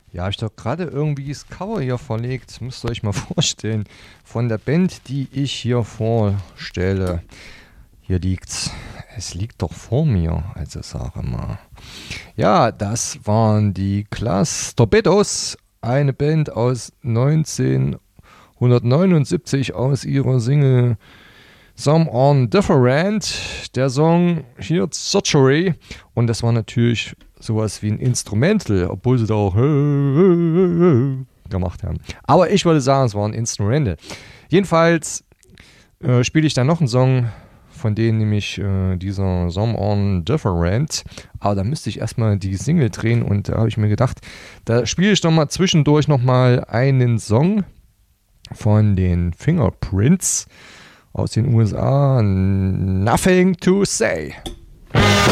Ja, habe ich doch gerade irgendwie das Cover hier verlegt. Müsst ihr euch mal vorstellen. Von der Band, die ich hier vorstelle. Hier liegt's. Es liegt doch vor mir, also sage mal. Ja, das waren die Class Torpedos. Eine Band aus 1979 aus ihrer Single Some On Different. Der Song hier Surgery. Und das war natürlich sowas wie ein Instrumental, obwohl sie da auch gemacht haben. Aber ich würde sagen, es war ein Instrumental. Jedenfalls spiele ich dann noch einen Song von denen, nämlich dieser Some On Different. Aber da müsste ich erstmal die Single drehen und da habe ich mir gedacht, da spiele ich doch mal zwischendurch nochmal einen Song von den Fingerprints aus den USA. Nothing to Say.